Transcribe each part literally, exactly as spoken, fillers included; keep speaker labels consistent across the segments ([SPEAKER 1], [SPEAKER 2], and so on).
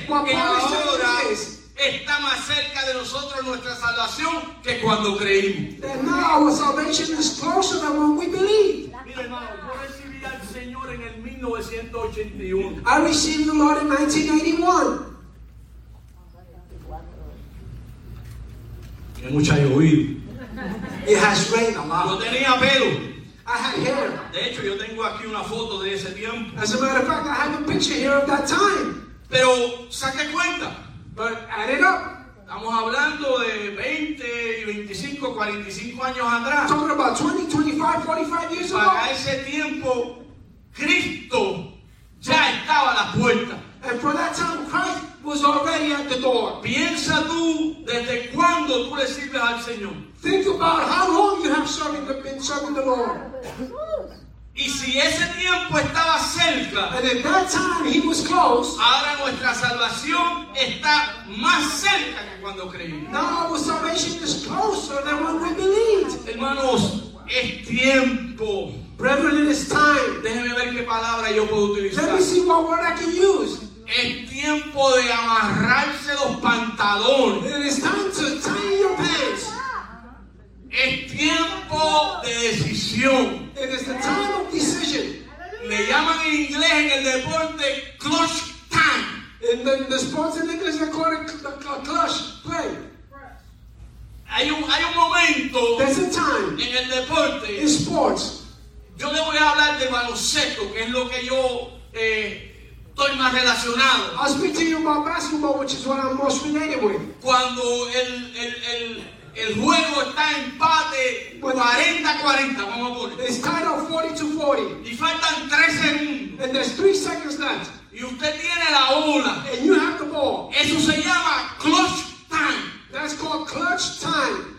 [SPEAKER 1] What
[SPEAKER 2] que
[SPEAKER 1] Paul is
[SPEAKER 2] ahora
[SPEAKER 1] saying is
[SPEAKER 2] está más cerca de nosotros nuestra salvación que cuando creímos.
[SPEAKER 1] that now our salvation is closer than when we believed.
[SPEAKER 2] Mira, hermano, yo recibí al Señor en el mil novecientos ochenta y uno.
[SPEAKER 1] I received the Lord in nineteen eighty-one.
[SPEAKER 2] Tiene mucha llovido.
[SPEAKER 1] It has rained a
[SPEAKER 2] Yo
[SPEAKER 1] lot.
[SPEAKER 2] tenía pelo.
[SPEAKER 1] I had hair.
[SPEAKER 2] De hecho, yo tengo aquí una foto de ese tiempo.
[SPEAKER 1] As a matter of fact, I have a picture here of that time.
[SPEAKER 2] Pero saque cuenta.
[SPEAKER 1] But add it up.
[SPEAKER 2] Estamos hablando de veinte y veinticinco, cuarenta y cinco años atrás.
[SPEAKER 1] Talking about twenty, twenty-five, forty-five years ago.
[SPEAKER 2] Para ese tiempo, Cristo ya estaba a la puerta.
[SPEAKER 1] And for that time, Christ was already at the door.
[SPEAKER 2] Piensa tú desde cuándo tú le sirves al Señor.
[SPEAKER 1] Think about how long you have serving the, been serving the Lord.
[SPEAKER 2] Y si ese tiempo estaba cerca,
[SPEAKER 1] And at that time, he was close.
[SPEAKER 2] ahora nuestra salvación está más cerca que cuando creímos.
[SPEAKER 1] Now our salvation is closer than when we believed.
[SPEAKER 2] Hermanos, es tiempo.
[SPEAKER 1] Brethren, it is time.
[SPEAKER 2] Déjeme ver qué palabra yo puedo
[SPEAKER 1] Let
[SPEAKER 2] utilizar.
[SPEAKER 1] me see what word I can use.
[SPEAKER 2] Es tiempo de amarrarse los pantalones.
[SPEAKER 1] It is time to tie your pants.
[SPEAKER 2] Es tiempo de decisión.
[SPEAKER 1] It is the time of decision.
[SPEAKER 2] Le llaman en inglés en el deporte clutch time.
[SPEAKER 1] In the, the sports in English, they call it the cl- clutch play.
[SPEAKER 2] Hay un, hay un momento
[SPEAKER 1] There's a time
[SPEAKER 2] en el deporte.
[SPEAKER 1] in sports.
[SPEAKER 2] Yo le voy a hablar de baloncesto, que es lo que yo eh, estoy más relacionado.
[SPEAKER 1] I'll speak to you about basketball, which is what I'm most related with.
[SPEAKER 2] Cuando el, el, el, el juego está en empate cuarenta a cuarenta, vamos a poner.
[SPEAKER 1] It's tied up forty to forty.
[SPEAKER 2] Y faltan tres segundos.
[SPEAKER 1] And there's three seconds left.
[SPEAKER 2] Y usted tiene la bola.
[SPEAKER 1] And you have the ball.
[SPEAKER 2] Eso se llama clutch time.
[SPEAKER 1] That's called clutch time.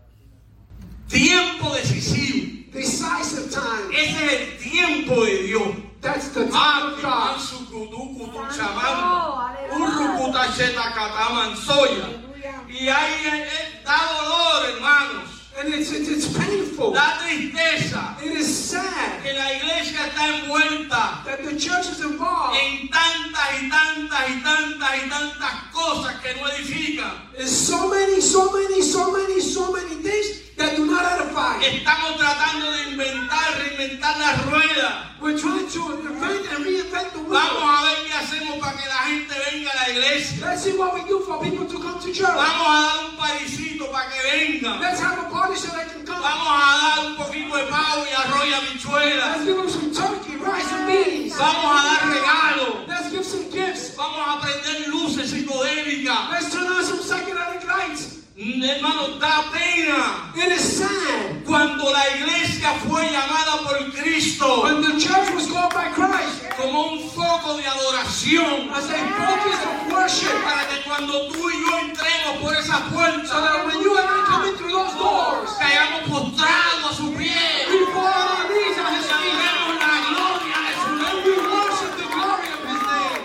[SPEAKER 2] Tiempo decisivo.
[SPEAKER 1] Decisive time.
[SPEAKER 2] Ese es el tiempo de Dios.
[SPEAKER 1] That's the time
[SPEAKER 2] Ah,
[SPEAKER 1] of
[SPEAKER 2] que
[SPEAKER 1] God.
[SPEAKER 2] man su kutu, kutu, chamán. Urrukuta, cheta, kataman, soya. Y ahí eh, eh, da dolor, hermanos.
[SPEAKER 1] And it's, it's, it's painful.
[SPEAKER 2] Da tristeza.
[SPEAKER 1] It is sad
[SPEAKER 2] Que la iglesia está envuelta
[SPEAKER 1] that the church is involved
[SPEAKER 2] en tantas y tantas y tantas y tantas cosas que no edifican.
[SPEAKER 1] in so many, so many, so many, so many things that do not edify.
[SPEAKER 2] Estamos tratando de inventar, reinventar la rueda.
[SPEAKER 1] We're trying to invent and reinvent the
[SPEAKER 2] Vamos
[SPEAKER 1] wheel.
[SPEAKER 2] a ver qué hacemos para que la gente venga a la iglesia.
[SPEAKER 1] Let's see what we do for people to come to church.
[SPEAKER 2] Vamos a dar un parisito para que vengan.
[SPEAKER 1] Let's have a party so they can come.
[SPEAKER 2] Vamos a dar un poquito de pavo y arroz y habichuelas.
[SPEAKER 1] Let's give them some turkey, rice, and beans.
[SPEAKER 2] Vamos a dar regalos.
[SPEAKER 1] Let's give some gifts.
[SPEAKER 2] Vamos a prender luces psicodélicas.
[SPEAKER 1] Let's turn on some psychedelic lights.
[SPEAKER 2] Mm, Hermano, da pena.
[SPEAKER 1] It is sad.
[SPEAKER 2] Cuando la iglesia fue llamada por Cristo
[SPEAKER 1] When the church was called by Christ
[SPEAKER 2] como un foco de adoración,
[SPEAKER 1] as a focus of worship,
[SPEAKER 2] para que cuando tú y yo entremos por esa
[SPEAKER 1] so
[SPEAKER 2] puerta,
[SPEAKER 1] that when you and I come in through those doors,
[SPEAKER 2] caigamos postrados a su pie
[SPEAKER 1] we fall on our knees at
[SPEAKER 2] y
[SPEAKER 1] His feet
[SPEAKER 2] adoremos la gloria de su
[SPEAKER 1] and
[SPEAKER 2] nombre.
[SPEAKER 1] we worship the glory of His name.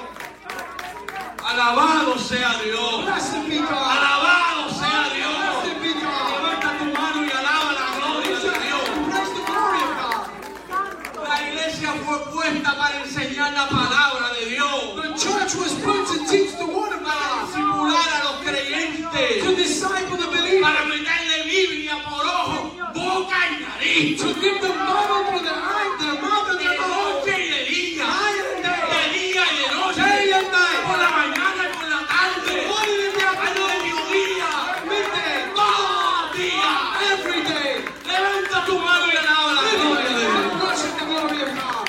[SPEAKER 2] Alabado sea Dios.
[SPEAKER 1] Blessed be God.
[SPEAKER 2] Alabado sea Dios.
[SPEAKER 1] Blessed be God.
[SPEAKER 2] Levanta tu mano y alaba la gloria de Dios.
[SPEAKER 1] Praise the glory of God.
[SPEAKER 2] La iglesia fue puesta para enseñar la palabra de Dios,
[SPEAKER 1] The church was put to teach the word of
[SPEAKER 2] para
[SPEAKER 1] God,
[SPEAKER 2] discipular a los creyentes,
[SPEAKER 1] to disciple the believer,
[SPEAKER 2] para meterle Biblia por ojo, boca y nariz,
[SPEAKER 1] to give them Bible through their eye, their mouth and
[SPEAKER 2] de
[SPEAKER 1] their mouth,
[SPEAKER 2] noche y de día,
[SPEAKER 1] night and
[SPEAKER 2] de
[SPEAKER 1] day,
[SPEAKER 2] día y de noche,
[SPEAKER 1] day and night,
[SPEAKER 2] por la mañana y por la tarde,
[SPEAKER 1] morning and
[SPEAKER 2] al
[SPEAKER 1] afternoon,
[SPEAKER 2] mediodía,
[SPEAKER 1] midday,
[SPEAKER 2] todos los días.
[SPEAKER 1] every day.
[SPEAKER 2] Levanta tu mano y alaba la gloria de Dios.
[SPEAKER 1] Worship the glory of God.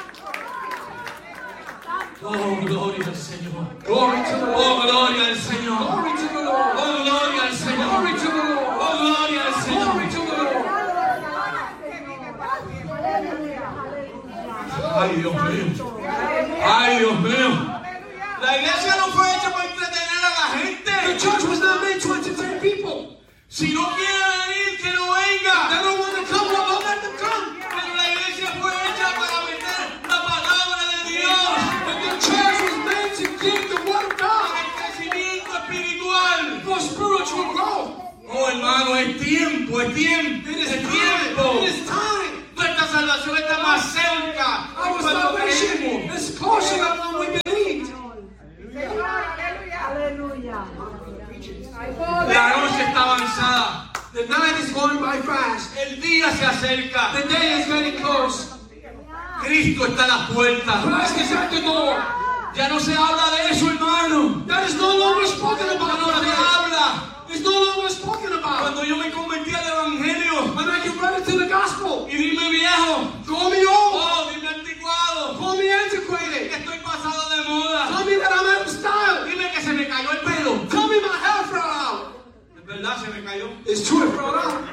[SPEAKER 2] Oh, gloria al Señor.
[SPEAKER 1] Glory to the
[SPEAKER 2] Oh,
[SPEAKER 1] Lord.
[SPEAKER 2] gloria al Señor.
[SPEAKER 1] Glory to the Lord.
[SPEAKER 2] Oh, gloria al Señor.
[SPEAKER 1] Glory to the Lord.
[SPEAKER 2] Oh, gloria al Señor.
[SPEAKER 1] Glory to the Lord.
[SPEAKER 2] Ay, Dios mío. Ay, Dios mío. La iglesia no fue hecha para entretener a la
[SPEAKER 1] The
[SPEAKER 2] gente.
[SPEAKER 1] church was not made to entertain people.
[SPEAKER 2] Si no quiere venir, que no venga.
[SPEAKER 1] They don't want to come, well, don't let them come.
[SPEAKER 2] Pero la iglesia fue hecha para meter la palabra de Dios.
[SPEAKER 1] But the church was made to give the word of God
[SPEAKER 2] Para el crecimiento espiritual.
[SPEAKER 1] for spiritual growth.
[SPEAKER 2] Oh, hermano, es tiempo, es tiempo.
[SPEAKER 1] It is
[SPEAKER 2] Es
[SPEAKER 1] time.
[SPEAKER 2] tiempo.
[SPEAKER 1] It is time.
[SPEAKER 2] Nuestra salvación está más cerca.
[SPEAKER 1] Our
[SPEAKER 2] Cuando
[SPEAKER 1] salvation
[SPEAKER 2] creemos.
[SPEAKER 1] is closer than when we believed.
[SPEAKER 2] día se acerca.
[SPEAKER 1] The day is getting close.
[SPEAKER 2] Cristo está a la puerta.
[SPEAKER 1] Christ is at the door.
[SPEAKER 2] Ya no se habla de eso, hermano.
[SPEAKER 1] That is no longer spoken
[SPEAKER 2] Ya
[SPEAKER 1] about.
[SPEAKER 2] no se habla.
[SPEAKER 1] It's no longer spoken about.
[SPEAKER 2] Cuando yo me convertí al evangelio
[SPEAKER 1] When I converted to the gospel,
[SPEAKER 2] y dime viejo,
[SPEAKER 1] call me old,
[SPEAKER 2] oh, dime anticuado,
[SPEAKER 1] call me antiquated,
[SPEAKER 2] que estoy pasado de moda,
[SPEAKER 1] tell me that I'm out of style,
[SPEAKER 2] dime que se me cayó el pelo.
[SPEAKER 1] tell me my hair fell out.
[SPEAKER 2] Es verdad, se me cayó,
[SPEAKER 1] It's true, it fell out.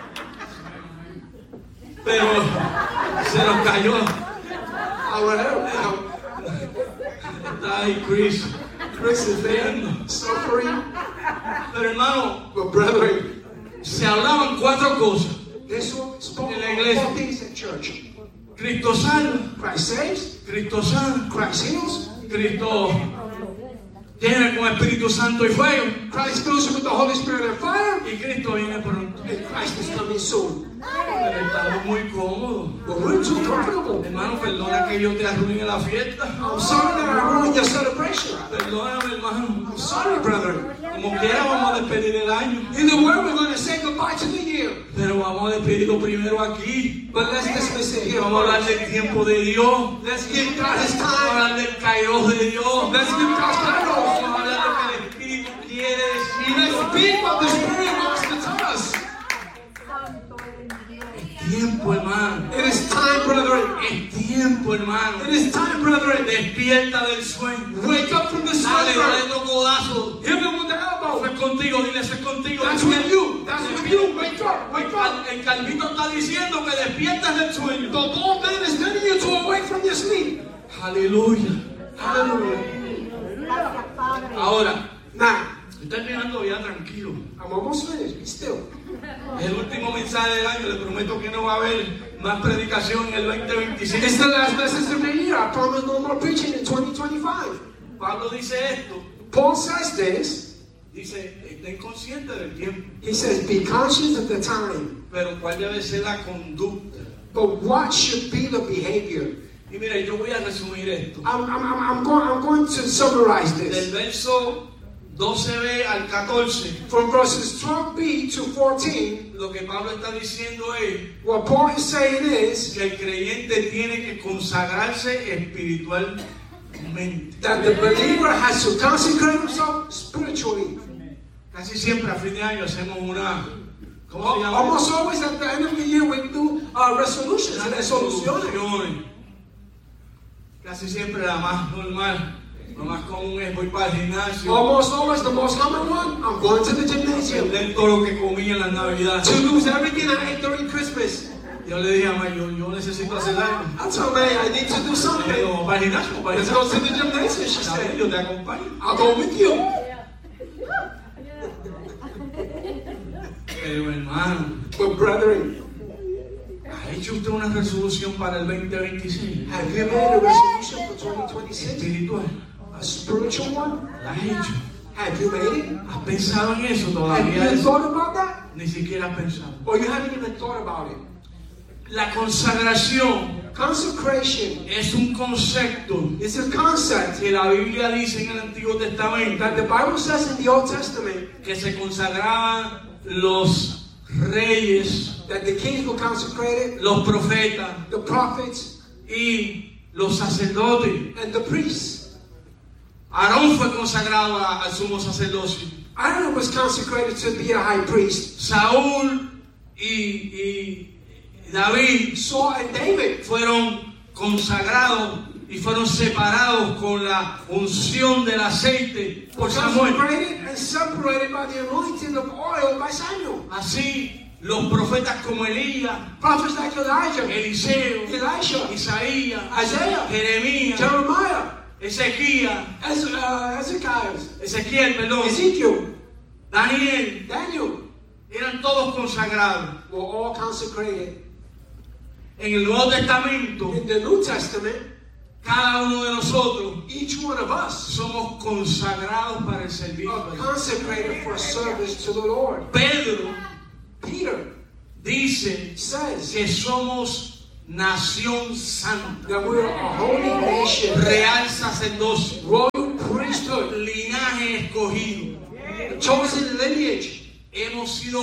[SPEAKER 2] pero se nos cayó.
[SPEAKER 1] Our hair fell.
[SPEAKER 2] Está ahí Chris.
[SPEAKER 1] Chris is there, suffering.
[SPEAKER 2] Pero hermano,
[SPEAKER 1] But brethren,
[SPEAKER 2] se hablaban cuatro cosas.
[SPEAKER 1] this one spoke
[SPEAKER 2] En la
[SPEAKER 1] about
[SPEAKER 2] iglesia.
[SPEAKER 1] four things at church.
[SPEAKER 2] Cristo salva,
[SPEAKER 1] Christ saves,
[SPEAKER 2] Cristo sana,
[SPEAKER 1] Christ heals,
[SPEAKER 2] Cristo llena con Espíritu Santo y fuego,
[SPEAKER 1] Christ fills you with the Holy Spirit and fire,
[SPEAKER 2] y Cristo viene pronto.
[SPEAKER 1] and Christ is coming soon.
[SPEAKER 2] Pero estamos muy cómodos.
[SPEAKER 1] But we're too comfortable.
[SPEAKER 2] Hermano, perdona que yo te arruine la fiesta.
[SPEAKER 1] I'm sorry that I ruined your celebration.
[SPEAKER 2] Perdóname, hermano.
[SPEAKER 1] I'm sorry, brethren.
[SPEAKER 2] Como quiera vamos a despedir el año.
[SPEAKER 1] Either way, we're going to say goodbye to the year.
[SPEAKER 2] Pero vamos a despedirlo primero aquí.
[SPEAKER 1] But let's dismiss it here.
[SPEAKER 2] Vamos a hablar del tiempo de Dios.
[SPEAKER 1] Let's give God His
[SPEAKER 2] Vamos a
[SPEAKER 1] time.
[SPEAKER 2] hablar del kairos de Dios.
[SPEAKER 1] Let's give God
[SPEAKER 2] Vamos
[SPEAKER 1] Kairos.
[SPEAKER 2] a hablar de lo que el Espíritu quiere decir.
[SPEAKER 1] Let's speak what the Spirit wants to tell us.
[SPEAKER 2] Tiempo, hermano.
[SPEAKER 1] It is time, brethren.
[SPEAKER 2] Es tiempo, hermano.
[SPEAKER 1] It is time, brethren.
[SPEAKER 2] Despierta del sueño.
[SPEAKER 1] Wake up from the
[SPEAKER 2] Dale, dale
[SPEAKER 1] slumber.
[SPEAKER 2] otro codazo.
[SPEAKER 1] Hit them with the elbow.
[SPEAKER 2] Eso es contigo, dile, eso es contigo.
[SPEAKER 1] That's with you. That's with you. Wake up. Wake up.
[SPEAKER 2] El Calvito está diciendo que despiertas del sueño.
[SPEAKER 1] The old man is telling you to awake from your sleep.
[SPEAKER 2] Aleluya.
[SPEAKER 1] Hallelujah.
[SPEAKER 2] Ahora,
[SPEAKER 1] Now,
[SPEAKER 2] estoy terminando ya tranquilo.
[SPEAKER 1] I'm almost finished. Be still.
[SPEAKER 2] El último mensaje del año, le prometo que no va a haber más predicación en el veinte veinticinco.
[SPEAKER 1] It's the last message of the year. I promise no more preaching in twenty twenty-five.
[SPEAKER 2] Pablo dice esto,
[SPEAKER 1] Paul says this.
[SPEAKER 2] dice, estén conscientes del tiempo,
[SPEAKER 1] He says, be conscious of the time.
[SPEAKER 2] pero cuál debe ser la conducta.
[SPEAKER 1] But what should be the behavior?
[SPEAKER 2] Y mira, yo voy a resumir esto.
[SPEAKER 1] I'm, I'm, I'm, I'm, going, I'm going to summarize
[SPEAKER 2] Del
[SPEAKER 1] this.
[SPEAKER 2] verso doce b al catorce,
[SPEAKER 1] From verses twelve b to fourteen,
[SPEAKER 2] lo que Pablo está diciendo es
[SPEAKER 1] what Paul is saying is
[SPEAKER 2] que el creyente tiene que consagrarse espiritualmente.
[SPEAKER 1] that the believer has to consecrate himself spiritually.
[SPEAKER 2] Casi siempre a fin de año hacemos una, ¿cómo se llama?
[SPEAKER 1] Almost always at the end of the year we do uh, resolutions and
[SPEAKER 2] Unas
[SPEAKER 1] resoluciones.
[SPEAKER 2] resoluciones. Casi siempre la más normal, la más común es voy para el gimnasio,
[SPEAKER 1] Almost always the most common one, I'm going to the gymnasium
[SPEAKER 2] perder todo lo que comí en las navidades.
[SPEAKER 1] to lose everything I ate during Christmas.
[SPEAKER 2] Yo le dije a May, yo, yo necesito hacer algo.
[SPEAKER 1] I told May I need to do
[SPEAKER 2] Le
[SPEAKER 1] something.
[SPEAKER 2] digo, para el gimnasio, para el
[SPEAKER 1] Let's
[SPEAKER 2] gimnasio.
[SPEAKER 1] go to the gymnasium, she
[SPEAKER 2] Está bien,
[SPEAKER 1] said.
[SPEAKER 2] yo te acompaño.
[SPEAKER 1] I'll go with you.
[SPEAKER 2] Pero hermano,
[SPEAKER 1] But brethren,
[SPEAKER 2] ¿ha hecho usted una resolución para el veinte veinticinco?
[SPEAKER 1] have you made a resolution for twenty twenty-six?
[SPEAKER 2] Espiritual.
[SPEAKER 1] A spiritual one?
[SPEAKER 2] ¿La has hecho?
[SPEAKER 1] Have you made it?
[SPEAKER 2] ¿Has pensado en eso
[SPEAKER 1] Have
[SPEAKER 2] todavía?
[SPEAKER 1] you thought about that?
[SPEAKER 2] Ni siquiera has pensado.
[SPEAKER 1] Or you haven't even thought about it?
[SPEAKER 2] La consagración
[SPEAKER 1] Consecration
[SPEAKER 2] es un concepto
[SPEAKER 1] is a concept
[SPEAKER 2] que la Biblia dice en el Antiguo Testamento
[SPEAKER 1] that the Bible says in the Old Testament
[SPEAKER 2] que se consagraban los reyes,
[SPEAKER 1] that the kings were consecrated,
[SPEAKER 2] los profetas
[SPEAKER 1] the prophets,
[SPEAKER 2] y los sacerdotes.
[SPEAKER 1] and the priests.
[SPEAKER 2] Aarón fue consagrado a- al sumo sacerdocio.
[SPEAKER 1] Aaron was consecrated to be a high priest.
[SPEAKER 2] Saúl y, y David
[SPEAKER 1] Saul and David
[SPEAKER 2] fueron consagrados y fueron separados con la unción del aceite
[SPEAKER 1] were
[SPEAKER 2] por Samuel.
[SPEAKER 1] consecrated and separated by the anointing of oil by Samuel.
[SPEAKER 2] Así los profetas como Elías,
[SPEAKER 1] Prophets like Elijah,
[SPEAKER 2] Eliseo,
[SPEAKER 1] Elisha,
[SPEAKER 2] Isaías,
[SPEAKER 1] Isaiah,
[SPEAKER 2] Jeremías,
[SPEAKER 1] Jeremiah,
[SPEAKER 2] Ezequías,
[SPEAKER 1] Ez- uh, Ezekiel,
[SPEAKER 2] Ezequiel, perdón,
[SPEAKER 1] Ezekiel,
[SPEAKER 2] Daniel,
[SPEAKER 1] Daniel
[SPEAKER 2] eran todos consagrados.
[SPEAKER 1] were all consecrated.
[SPEAKER 2] En el Nuevo Testamento,
[SPEAKER 1] In the New Testament,
[SPEAKER 2] cada uno de nosotros
[SPEAKER 1] each one of us
[SPEAKER 2] somos consagrados para el servicio.
[SPEAKER 1] are consecrated for service to the Lord.
[SPEAKER 2] Pedro
[SPEAKER 1] Peter
[SPEAKER 2] dice
[SPEAKER 1] says
[SPEAKER 2] que somos nación santa,
[SPEAKER 1] that we're a holy nation,
[SPEAKER 2] real sacerdocio,
[SPEAKER 1] royal priesthood,
[SPEAKER 2] linaje escogido.
[SPEAKER 1] chosen lineage.
[SPEAKER 2] Hemos sido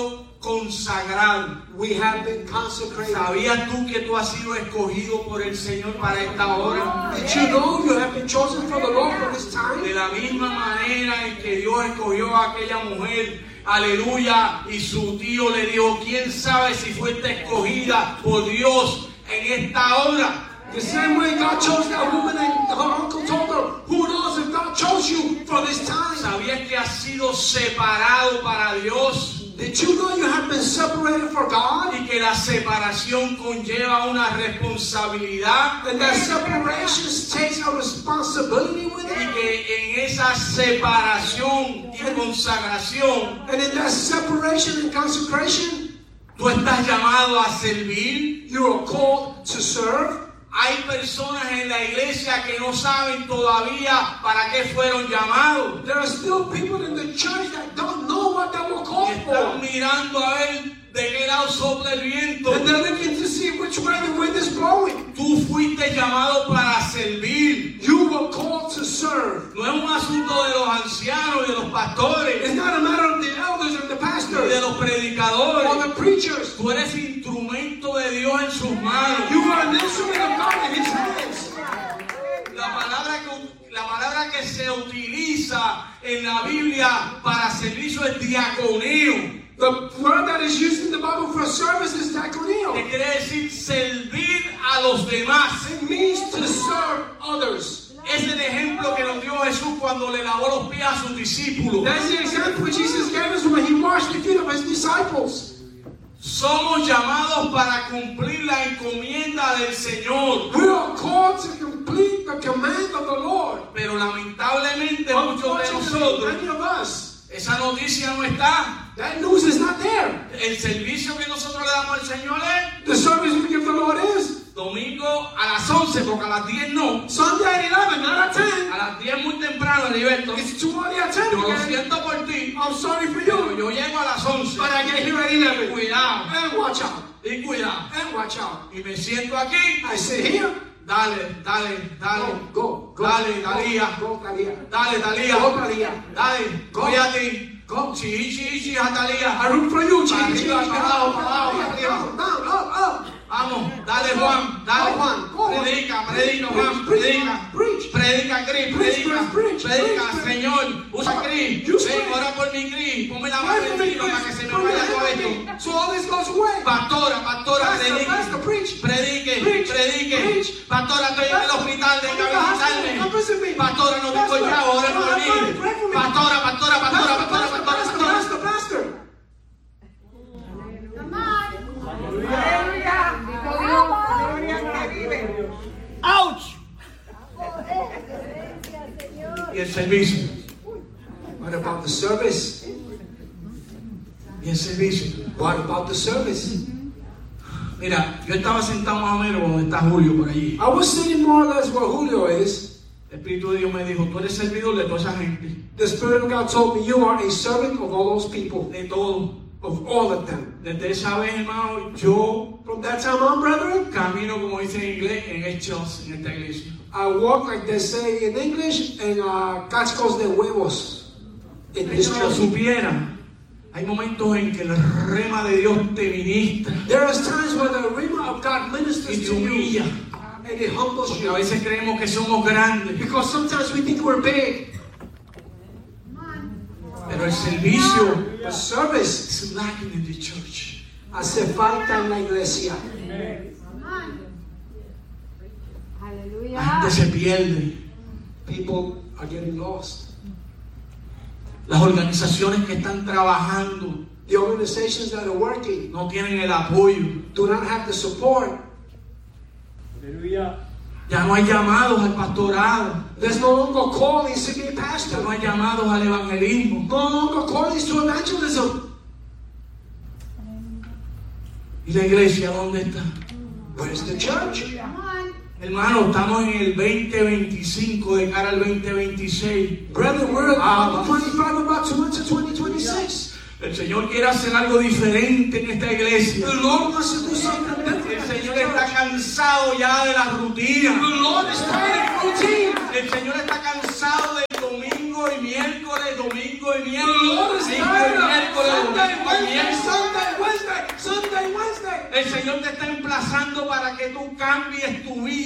[SPEAKER 2] consagrado.
[SPEAKER 1] We have been consecrated.
[SPEAKER 2] ¿Sabías tú que tú has sido escogido por el Señor para esta hora?
[SPEAKER 1] Did you know you have been chosen for the Lord for this time?
[SPEAKER 2] De la misma manera en que Dios escogió a aquella mujer, aleluya, y su tío le dijo, ¿quién sabe si fuiste escogida por Dios en esta hora?
[SPEAKER 1] The same way God chose that woman and her uncle told her, who knows if God chose you for this time?
[SPEAKER 2] ¿Sabías que has sido separado para Dios?
[SPEAKER 1] Did you know you have been separated for God?
[SPEAKER 2] Y que la separación conlleva una responsabilidad.
[SPEAKER 1] And that separation takes a responsibility with
[SPEAKER 2] Y
[SPEAKER 1] it.
[SPEAKER 2] que en esa separación y consagración,
[SPEAKER 1] And in that separation and consecration,
[SPEAKER 2] tú estás llamado a servir.
[SPEAKER 1] you are called to serve.
[SPEAKER 2] Hay personas en la iglesia que no saben todavía para qué fueron llamados.
[SPEAKER 1] There are still people in the church that don't know what they were called
[SPEAKER 2] Están
[SPEAKER 1] for.
[SPEAKER 2] mirando a ver de qué lado sopla el viento.
[SPEAKER 1] And they're looking to see which way the wind is blowing.
[SPEAKER 2] Tú fuiste llamado para servir.
[SPEAKER 1] You were called to serve.
[SPEAKER 2] No es un asunto de los ancianos y de los pastores
[SPEAKER 1] It's not a matter of the elders and the
[SPEAKER 2] y de
[SPEAKER 1] pastors
[SPEAKER 2] los predicadores.
[SPEAKER 1] or the preachers.
[SPEAKER 2] Tú eres instrumento de Dios en sus manos.
[SPEAKER 1] You are an instrument of God in His hands.
[SPEAKER 2] La palabra que, la palabra que se utiliza en la Biblia para servicio es diaconeo.
[SPEAKER 1] The word that is used in the Bible for service is
[SPEAKER 2] Que
[SPEAKER 1] diaconeo.
[SPEAKER 2] quiere decir servir a los demás.
[SPEAKER 1] It means to serve others.
[SPEAKER 2] Es el ejemplo que nos dio Jesús cuando le lavó los pies a sus discípulos.
[SPEAKER 1] That's the example Jesus gave us when He washed the feet of His disciples.
[SPEAKER 2] Somos llamados para cumplir la encomienda del Señor.
[SPEAKER 1] We are called to complete the command of the Lord.
[SPEAKER 2] Pero lamentablemente muchos de
[SPEAKER 1] Unfortunately,
[SPEAKER 2] nosotros,
[SPEAKER 1] many of us,
[SPEAKER 2] esa noticia no está.
[SPEAKER 1] that news is not there.
[SPEAKER 2] El servicio que nosotros le damos al Señor es
[SPEAKER 1] The service we give the Lord is
[SPEAKER 2] domingo a las once, porque a las diez no.
[SPEAKER 1] Sunday at eleven, not at ten.
[SPEAKER 2] A las diez muy temprano, Heriberto.
[SPEAKER 1] It's too early at ten.
[SPEAKER 2] Yo lo
[SPEAKER 1] again.
[SPEAKER 2] siento por ti,
[SPEAKER 1] I'm sorry for
[SPEAKER 2] pero
[SPEAKER 1] you,
[SPEAKER 2] yo llego a las once.
[SPEAKER 1] but I get here at eleven.
[SPEAKER 2] Cuidado,
[SPEAKER 1] And watch out.
[SPEAKER 2] y cuidado.
[SPEAKER 1] And watch out.
[SPEAKER 2] Y me siento aquí.
[SPEAKER 1] I sit here.
[SPEAKER 2] Dale, dale, dale.
[SPEAKER 1] Go, go, go.
[SPEAKER 2] Dale, Talía.
[SPEAKER 1] Go, Talía.
[SPEAKER 2] Dale, Talía.
[SPEAKER 1] Go, Talía.
[SPEAKER 2] Dale,
[SPEAKER 1] Go.
[SPEAKER 2] voy a ti.
[SPEAKER 1] Go.
[SPEAKER 2] Sí, sí, sí, a Talía.
[SPEAKER 1] I root for you,
[SPEAKER 2] Para
[SPEAKER 1] Jesus.
[SPEAKER 2] arriba, para abajo, para abajo, para arriba.
[SPEAKER 1] Down, down, up, up.
[SPEAKER 2] Vamos, dale Juan, dale
[SPEAKER 1] Go, Juan. Go, Juan.
[SPEAKER 2] Predica, predica Juan,
[SPEAKER 1] Preach,
[SPEAKER 2] predica.
[SPEAKER 1] preach.
[SPEAKER 2] Predica, Cris,
[SPEAKER 1] Preach,
[SPEAKER 2] predica.
[SPEAKER 1] preach,
[SPEAKER 2] Predica,
[SPEAKER 1] preach, preach.
[SPEAKER 2] Señor. Usa Cris.
[SPEAKER 1] Use
[SPEAKER 2] Ven,
[SPEAKER 1] Cris.
[SPEAKER 2] ora por mi Cris. Ponme la
[SPEAKER 1] Pray
[SPEAKER 2] mano
[SPEAKER 1] for me,
[SPEAKER 2] encima para que se me
[SPEAKER 1] Pray
[SPEAKER 2] vaya todo
[SPEAKER 1] for
[SPEAKER 2] esto.
[SPEAKER 1] me. So all this goes away.
[SPEAKER 2] Pastora, pastora,
[SPEAKER 1] Pastor,
[SPEAKER 2] predique.
[SPEAKER 1] pastor, preach.
[SPEAKER 2] Predique,
[SPEAKER 1] Preach,
[SPEAKER 2] predique.
[SPEAKER 1] preach.
[SPEAKER 2] Pastora, estoy en el hospital, venga a
[SPEAKER 1] Come visit me.
[SPEAKER 2] visitarme. Pastora, no tengo
[SPEAKER 1] Pastor,
[SPEAKER 2] chavo, ora por
[SPEAKER 1] pray for
[SPEAKER 2] mí.
[SPEAKER 1] me, pray for me.
[SPEAKER 2] Pastora, pastora, pastora,
[SPEAKER 1] Pastor,
[SPEAKER 2] pastora,
[SPEAKER 1] pastor,
[SPEAKER 2] pastora,
[SPEAKER 1] pastor,
[SPEAKER 2] pastora.
[SPEAKER 1] pastor, pastor.
[SPEAKER 2] ¡Auch! Y el servicio.
[SPEAKER 1] What about the service?
[SPEAKER 2] Y el servicio.
[SPEAKER 1] What about the service?
[SPEAKER 2] Mira, yo estaba sentado más o menos donde está Julio por allí.
[SPEAKER 1] I was sitting more or less where Julio is.
[SPEAKER 2] El Espíritu de Dios me dijo, tú eres servidor de toda esa gente.
[SPEAKER 1] The Spirit of God told me, you are a servant of all those people,
[SPEAKER 2] De todo.
[SPEAKER 1] of all of them.
[SPEAKER 2] Desde esa vez, hermano, yo
[SPEAKER 1] From that time on, brethren,
[SPEAKER 2] camino, como dice en inglés, en hechos en esta iglesia.
[SPEAKER 1] I walk, like they say in English, en uh, cascos de huevos in this
[SPEAKER 2] Si lo
[SPEAKER 1] church.
[SPEAKER 2] supieran, hay momentos en que el rema de Dios te ministra
[SPEAKER 1] There is times where the rhema of God
[SPEAKER 2] y
[SPEAKER 1] ministers
[SPEAKER 2] te
[SPEAKER 1] to you,
[SPEAKER 2] humilla.
[SPEAKER 1] and it humbles
[SPEAKER 2] Porque
[SPEAKER 1] you.
[SPEAKER 2] a veces creemos que somos grandes,
[SPEAKER 1] Because sometimes we think we're big.
[SPEAKER 2] pero el servicio
[SPEAKER 1] The service
[SPEAKER 2] is lacking in the church.
[SPEAKER 1] hace falta en la iglesia.
[SPEAKER 2] La gente se pierde.
[SPEAKER 1] People are getting lost.
[SPEAKER 2] Las organizaciones que están trabajando
[SPEAKER 1] The organizations that are working
[SPEAKER 2] no tienen el apoyo.
[SPEAKER 1] do not have the support.
[SPEAKER 2] Ya no hay llamados al pastorado.
[SPEAKER 1] There's no longer callings to be a
[SPEAKER 2] Ya
[SPEAKER 1] pastor.
[SPEAKER 2] no hay llamados al evangelismo.
[SPEAKER 1] No longer callings to evangelism.
[SPEAKER 2] ¿Y la iglesia dónde está?
[SPEAKER 1] Where's the church?
[SPEAKER 2] Hermano, estamos en el veinte veinticinco de cara al veinte veintiséis.
[SPEAKER 1] Brethren, we're at
[SPEAKER 2] Ah,
[SPEAKER 1] twenty-five, about to enter twenty twenty-six.
[SPEAKER 2] El Señor quiere hacer algo diferente en esta iglesia.
[SPEAKER 1] The Lord wants to do something different.
[SPEAKER 2] El Señor está cansado ya de la rutina.
[SPEAKER 1] The Lord is tired of routine.
[SPEAKER 2] El Señor está cansado del domingo y miércoles, domingo y
[SPEAKER 1] The
[SPEAKER 2] miércoles,
[SPEAKER 1] Lord is
[SPEAKER 2] domingo
[SPEAKER 1] tired
[SPEAKER 2] y
[SPEAKER 1] of
[SPEAKER 2] miércoles,
[SPEAKER 1] Sunday,
[SPEAKER 2] domingo y
[SPEAKER 1] Wednesday,
[SPEAKER 2] miércoles.
[SPEAKER 1] Sunday,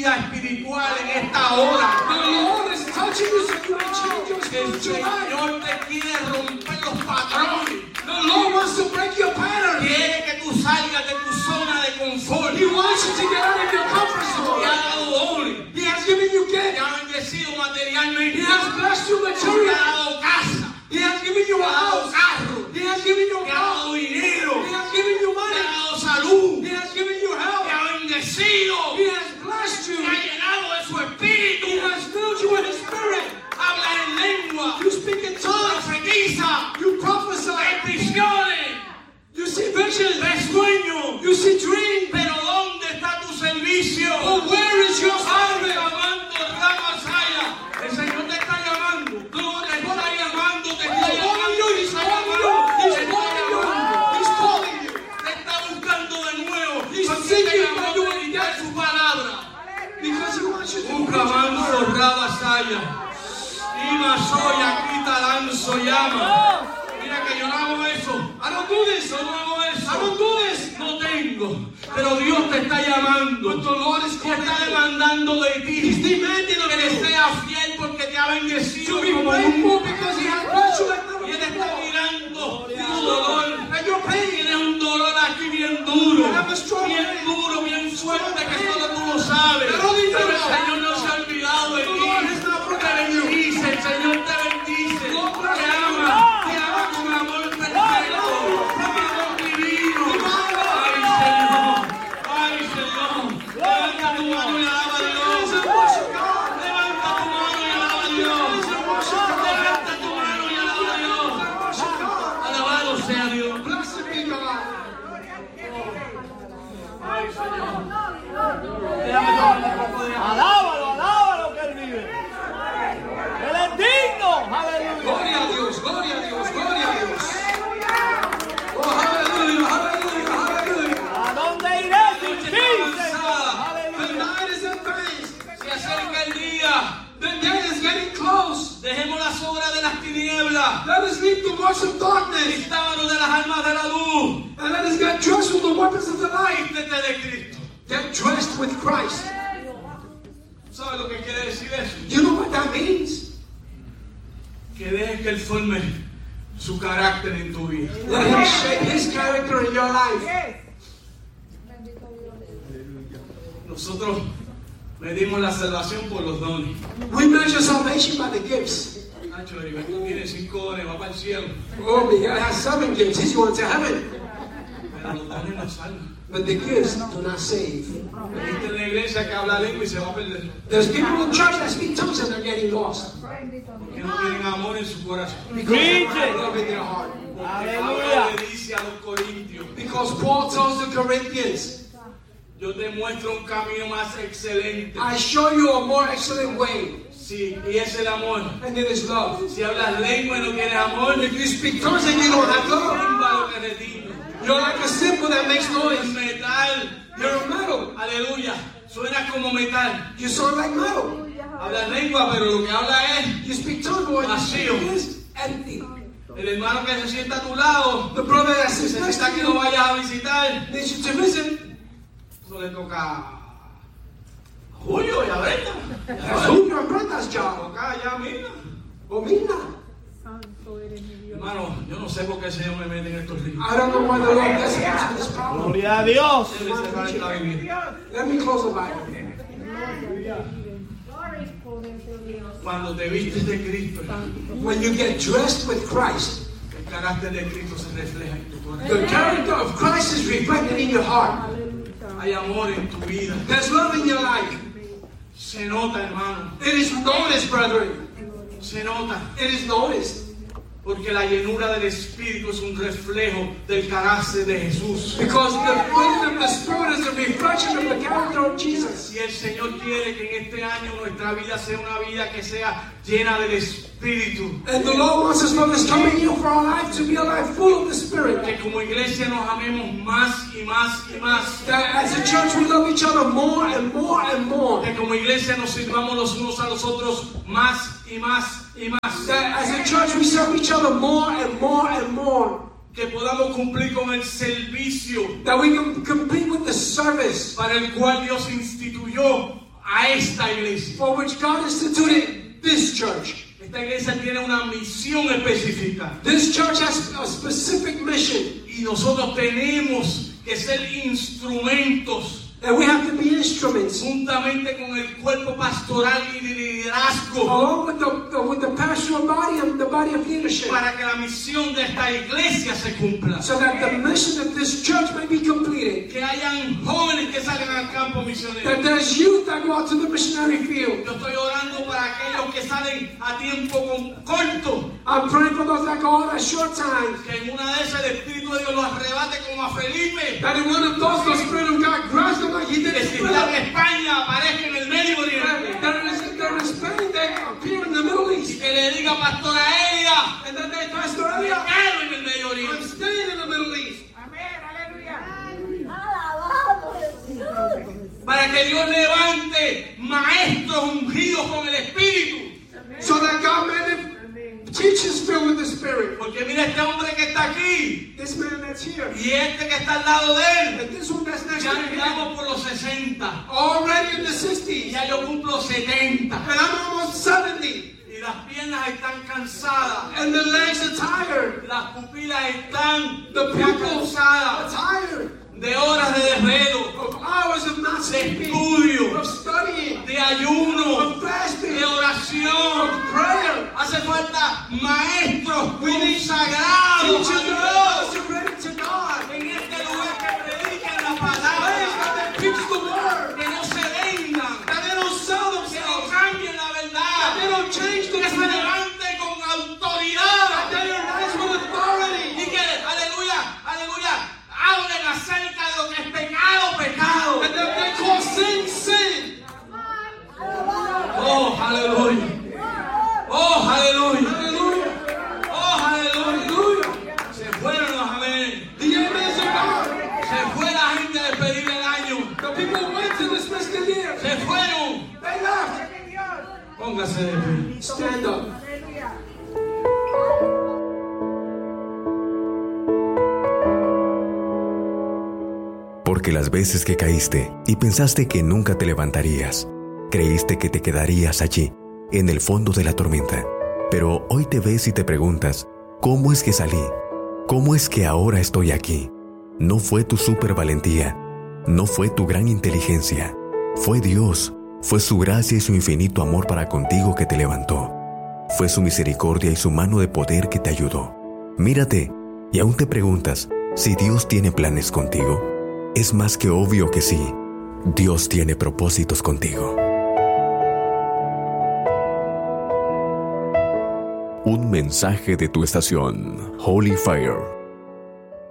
[SPEAKER 2] vida espiritual en esta hora.
[SPEAKER 1] The Lord is touching you so you may change your
[SPEAKER 2] El
[SPEAKER 1] spiritual life.
[SPEAKER 2] Señor te quiere romper los patrones.
[SPEAKER 1] The Lord wants to break your pattern.
[SPEAKER 2] Quiere que tú salgas de tu zona de confort.
[SPEAKER 1] He wants you to get out of your comfort
[SPEAKER 2] Te
[SPEAKER 1] zone.
[SPEAKER 2] ha dado dones.
[SPEAKER 1] He has given you
[SPEAKER 2] Te
[SPEAKER 1] gifts.
[SPEAKER 2] ha bendecido materialmente.
[SPEAKER 1] He has blessed you
[SPEAKER 2] Te ha
[SPEAKER 1] materially.
[SPEAKER 2] dado casa.
[SPEAKER 1] He has given you
[SPEAKER 2] Te
[SPEAKER 1] a
[SPEAKER 2] ha dado
[SPEAKER 1] house.
[SPEAKER 2] carro.
[SPEAKER 1] He has given you a
[SPEAKER 2] Te ha
[SPEAKER 1] car.
[SPEAKER 2] dado dinero.
[SPEAKER 1] He has given you
[SPEAKER 2] Te ha
[SPEAKER 1] money.
[SPEAKER 2] dado salud.
[SPEAKER 1] He has given you
[SPEAKER 2] Te
[SPEAKER 1] health.
[SPEAKER 2] ha bendecido.
[SPEAKER 1] He has blessed
[SPEAKER 2] Te
[SPEAKER 1] you.
[SPEAKER 2] ha llenado de su
[SPEAKER 1] He
[SPEAKER 2] espíritu.
[SPEAKER 1] has filled you with His Spirit.
[SPEAKER 2] Habla en lengua.
[SPEAKER 1] You speak in tongues.
[SPEAKER 2] Profetiza.
[SPEAKER 1] You prophesy.
[SPEAKER 2] Ves visiones.
[SPEAKER 1] You see visions.
[SPEAKER 2] Ves sueños.
[SPEAKER 1] You see dreams.
[SPEAKER 2] Pero ¿dónde está tu servicio?
[SPEAKER 1] But where is your
[SPEAKER 2] Ay,
[SPEAKER 1] service?
[SPEAKER 2] llamando, Ramasaya. El Señor te está llamando. No, te está llamando, te está
[SPEAKER 1] He's calling
[SPEAKER 2] llamando,
[SPEAKER 1] you.
[SPEAKER 2] te
[SPEAKER 1] He's
[SPEAKER 2] está
[SPEAKER 1] calling you.
[SPEAKER 2] llamando,
[SPEAKER 1] He's
[SPEAKER 2] te está
[SPEAKER 1] calling you.
[SPEAKER 2] llamando.
[SPEAKER 1] He's calling you.
[SPEAKER 2] Te está buscando de nuevo.
[SPEAKER 1] He's
[SPEAKER 2] Porque
[SPEAKER 1] seeking
[SPEAKER 2] te llamó
[SPEAKER 1] for you
[SPEAKER 2] a meditar su palabra.
[SPEAKER 1] Because He wants you to
[SPEAKER 2] Un camanzo, Ramasaya. Ima soy aquí talanzo llama. Mira que yo no hago eso.
[SPEAKER 1] I don't do this.
[SPEAKER 2] Yo no hago eso.
[SPEAKER 1] I don't do this.
[SPEAKER 2] No tengo. Pero Dios te está llamando.
[SPEAKER 1] But the Lord is
[SPEAKER 2] Te
[SPEAKER 1] calling
[SPEAKER 2] está
[SPEAKER 1] you.
[SPEAKER 2] demandando de ti.
[SPEAKER 1] He's demanding of
[SPEAKER 2] Que le
[SPEAKER 1] you
[SPEAKER 2] seas fiel porque te ha bendecido
[SPEAKER 1] to be
[SPEAKER 2] como
[SPEAKER 1] faithful
[SPEAKER 2] nunca.
[SPEAKER 1] because He has blessed you like never
[SPEAKER 2] Y Él está
[SPEAKER 1] before.
[SPEAKER 2] mirando tu dolor.
[SPEAKER 1] And your pain.
[SPEAKER 2] Tienes un dolor aquí bien duro.
[SPEAKER 1] I have a strong
[SPEAKER 2] Bien
[SPEAKER 1] pain.
[SPEAKER 2] duro, bien fuerte que solo tú lo sabes.
[SPEAKER 1] But only you
[SPEAKER 2] Pero el
[SPEAKER 1] know.
[SPEAKER 2] Señor no se ha olvidado de
[SPEAKER 1] The
[SPEAKER 2] ti.
[SPEAKER 1] Lord has not
[SPEAKER 2] Te
[SPEAKER 1] forgotten you.
[SPEAKER 2] bendice, el Señor te bendice.
[SPEAKER 1] Lord bless
[SPEAKER 2] Te
[SPEAKER 1] you.
[SPEAKER 2] ama, te ama con amor perfecto. Con amor divino. Ay, Señor. Ay, Señor. Levanta tu mano y alaba a Dios. Levanta tu mano y alaba a Dios. Levanta tu mano y alaba a Dios. Alabado sea Dios.
[SPEAKER 1] Blessed be God.
[SPEAKER 2] Ay, Señor. Déjame tomarle un poco de agua.
[SPEAKER 3] Alábalo, alábalo que Él vive. Él es digno. Aleluya.
[SPEAKER 1] Gloria a Dios, gloria a Dios, gloria a Dios. Oh, hallelujah, hallelujah, hallelujah.
[SPEAKER 3] ¿A dónde iré sin ti, Señor?
[SPEAKER 1] The
[SPEAKER 3] Aleluya.
[SPEAKER 1] night is advanced.
[SPEAKER 2] Se acerca el día.
[SPEAKER 1] The day is getting close.
[SPEAKER 2] Dejemos las obras de las tinieblas.
[SPEAKER 1] Let us leave the works of darkness
[SPEAKER 2] Vistámonos de las armas de la luz.
[SPEAKER 1] and let us get dressed with the weapons of the light.
[SPEAKER 2] Vístete de Cristo.
[SPEAKER 1] Get dressed with Christ.
[SPEAKER 2] ¿Sabes lo que quiere decir eso?
[SPEAKER 1] You know what that means?
[SPEAKER 2] Que dejes que Él forme su carácter en tu vida.
[SPEAKER 1] Let Him shape His character in your life.
[SPEAKER 2] Nosotros medimos la salvación por los dones.
[SPEAKER 1] We measure salvation by the gifts.
[SPEAKER 2] Nacho, Heriberto tiene cinco dones, va para el cielo.
[SPEAKER 1] Oh, he has seven gifts. He's going to heaven.
[SPEAKER 2] Pero los dones no salvan.
[SPEAKER 1] But the gifts do not save.
[SPEAKER 2] Hay gente en la iglesia que habla lengua y se va a perder.
[SPEAKER 1] There's people in church that speak tongues and they're getting lost.
[SPEAKER 2] Porque no tienen amor en su corazón.
[SPEAKER 1] Because they don't have love in their heart.
[SPEAKER 2] Porque Pablo le dice a los corintios:
[SPEAKER 1] Because Paul tells the Corinthians,
[SPEAKER 2] yo te muestro un camino más excelente.
[SPEAKER 1] I show you a more excellent way,
[SPEAKER 2] Sí, y es el amor.
[SPEAKER 1] and it is love.
[SPEAKER 2] Si hablas lengua y no tienes amor,
[SPEAKER 1] If you speak tongues and you don't have love,
[SPEAKER 2] símbolo que retiene.
[SPEAKER 1] you're like a cymbal that makes
[SPEAKER 2] El
[SPEAKER 1] noise.
[SPEAKER 2] metal,
[SPEAKER 1] You're a metal.
[SPEAKER 2] aleluya, suena como metal.
[SPEAKER 1] You sound like metal.
[SPEAKER 2] Hablas lengua, pero lo que habla es
[SPEAKER 1] You speak tongues, but what you
[SPEAKER 2] Vacío.
[SPEAKER 1] speak is empty.
[SPEAKER 2] el hermano que se sienta a tu lado.
[SPEAKER 1] The brother that sits next
[SPEAKER 2] Necesita
[SPEAKER 1] to
[SPEAKER 2] que lo
[SPEAKER 1] you
[SPEAKER 2] vayas a visitar.
[SPEAKER 1] needs you to visit.
[SPEAKER 2] Eso le toca a Julio y a Brenda.
[SPEAKER 1] That's who your brother's job.
[SPEAKER 2] Toca ya, mira.
[SPEAKER 1] Or me not.
[SPEAKER 2] Hermano, yo no sé por qué el Señor me mete en estos ríos.
[SPEAKER 1] I don't know why the Lord gets into this problem.
[SPEAKER 3] Gloria a Dios.
[SPEAKER 2] Debe cerrar esta Biblia.
[SPEAKER 1] Let me close the Bible.
[SPEAKER 2] Cuando te vistes de Cristo,
[SPEAKER 1] When you get dressed with Christ,
[SPEAKER 2] el carácter de Cristo se refleja en tu corazón.
[SPEAKER 1] the character of Christ is reflected in your heart.
[SPEAKER 2] Hay amor en tu vida.
[SPEAKER 1] There's love in your life.
[SPEAKER 2] Se nota, hermano.
[SPEAKER 1] It is noticed, brethren.
[SPEAKER 2] Se nota.
[SPEAKER 1] It is noticed.
[SPEAKER 2] Porque la llenura del Espíritu es un reflejo del carácter de Jesús.
[SPEAKER 1] Because the filling of the Spirit is a reflection of the character of Jesus.
[SPEAKER 2] Si el Señor quiere que en este año nuestra vida sea una vida que sea llena del Espíritu,
[SPEAKER 1] And the Lord wants us from this coming year for our life to be a life full of the Spirit.
[SPEAKER 2] que como iglesia nos amemos más y más y más,
[SPEAKER 1] That as a church we love each other more and more and more.
[SPEAKER 2] que como iglesia nos sirvamos los unos a los otros más y más y más,
[SPEAKER 1] That as a church we serve each other more and more and more.
[SPEAKER 2] que podamos cumplir con el servicio
[SPEAKER 1] That we can compete with the service
[SPEAKER 2] para el cual Dios instituyó a esta iglesia.
[SPEAKER 1] for which God instituted this church.
[SPEAKER 2] Esta iglesia tiene una misión específica.
[SPEAKER 1] This church has a specific mission,
[SPEAKER 2] Y nosotros tenemos que ser instrumentos
[SPEAKER 1] and we have to be instruments,
[SPEAKER 2] juntamente con el cuerpo pastoral y de liderazgo
[SPEAKER 1] along with the, the with the pastoral body and the body of leadership,
[SPEAKER 2] para que la misión de esta iglesia se cumpla.
[SPEAKER 1] so that the mission of this church may be completed.
[SPEAKER 2] Que hayan jóvenes que salgan al campo misionero.
[SPEAKER 1] That there's youth that go out to the missionary field.
[SPEAKER 2] Yo estoy orando para aquellos que salen a tiempo con- corto.
[SPEAKER 1] I'm praying for those that go out at short times.
[SPEAKER 2] Que en una de esas el Espíritu de Dios los arrebate como a Felipe.
[SPEAKER 1] That in one of those, the Spirit of God grabs them like He did
[SPEAKER 2] Que
[SPEAKER 1] in
[SPEAKER 2] si está en
[SPEAKER 1] Philip.
[SPEAKER 2] España aparezca en el Medio Oriente.
[SPEAKER 1] That it is they're in Spain, they appear in the Middle
[SPEAKER 2] Y
[SPEAKER 1] East.
[SPEAKER 2] que le diga Pastora Elia,
[SPEAKER 1] And then they Pastor
[SPEAKER 2] me
[SPEAKER 1] Elia,
[SPEAKER 2] quedo en el Medio
[SPEAKER 1] I'm
[SPEAKER 2] Oriente.
[SPEAKER 1] staying in the Middle East.
[SPEAKER 4] Alabado Jesús.
[SPEAKER 2] Para que Dios levante maestros ungidos con el Espíritu.
[SPEAKER 1] So that God may teach us filled with the Spirit.
[SPEAKER 2] Porque mira este hombre que está aquí
[SPEAKER 1] This man that's here,
[SPEAKER 2] y este que está al lado de él.
[SPEAKER 1] and this one that's next
[SPEAKER 2] Ya
[SPEAKER 1] to him,
[SPEAKER 2] andamos por los sesenta.
[SPEAKER 1] already in the
[SPEAKER 2] Y
[SPEAKER 1] sixties,
[SPEAKER 2] ya yo cumplo setenta.
[SPEAKER 1] and I'm almost seventy,
[SPEAKER 2] Y las piernas están cansadas.
[SPEAKER 1] and the legs are tired.
[SPEAKER 2] Las pupilas están
[SPEAKER 1] The
[SPEAKER 2] ya
[SPEAKER 1] pupils are
[SPEAKER 2] cansadas
[SPEAKER 1] tired
[SPEAKER 2] de horas de desvelo,
[SPEAKER 1] of hours of not
[SPEAKER 2] de
[SPEAKER 1] sleeping,
[SPEAKER 2] estudio,
[SPEAKER 1] of studying,
[SPEAKER 2] de ayuno,
[SPEAKER 1] of fasting,
[SPEAKER 2] de oración.
[SPEAKER 1] of prayer.
[SPEAKER 2] Hace falta maestros
[SPEAKER 1] We need
[SPEAKER 2] consagrados
[SPEAKER 1] teachers
[SPEAKER 2] a
[SPEAKER 1] that
[SPEAKER 2] Dios
[SPEAKER 1] are consecrated to God.
[SPEAKER 2] en este lugar que predican la
[SPEAKER 1] Ways
[SPEAKER 2] palabra,
[SPEAKER 1] that they preach the word,
[SPEAKER 2] que no se vendan,
[SPEAKER 1] that they don't sell
[SPEAKER 2] que no
[SPEAKER 1] themselves,
[SPEAKER 2] cambien la
[SPEAKER 1] that they
[SPEAKER 2] verdad,
[SPEAKER 1] don't change the
[SPEAKER 2] que se
[SPEAKER 1] truth,
[SPEAKER 2] levanten con
[SPEAKER 1] that
[SPEAKER 2] autoridad
[SPEAKER 1] they arise with
[SPEAKER 2] y
[SPEAKER 1] authority,
[SPEAKER 2] que, aleluya, aleluya, hablen acerca de lo que es pecado, pecado.
[SPEAKER 1] and that they call sin, sin.
[SPEAKER 2] Oh, aleluya. Oh, aleluya.
[SPEAKER 1] Hallelujah.
[SPEAKER 2] Oh, aleluya.
[SPEAKER 1] Hallelujah.
[SPEAKER 2] Se fueron los amén.
[SPEAKER 1] The amens are gone.
[SPEAKER 2] Se fue la gente a despedir el año.
[SPEAKER 1] The people went to dismiss the year.
[SPEAKER 2] Se fueron.
[SPEAKER 1] They left.
[SPEAKER 2] Póngase de pie.
[SPEAKER 1] Stand up.
[SPEAKER 5] Porque las veces que caíste y pensaste que nunca te levantarías, creíste que te quedarías allí, en el fondo de la tormenta. Pero hoy te ves y te preguntas, ¿cómo es que salí? ¿Cómo es que ahora estoy aquí? No fue tu supervalentía, no fue tu gran inteligencia, fue Dios, fue su gracia y su infinito amor para contigo que te levantó. Fue su misericordia y su mano de poder que te ayudó. Mírate y aún te preguntas si Dios tiene planes contigo. Es más que obvio que sí, Dios tiene propósitos contigo. Un mensaje de tu estación, Holy Fire.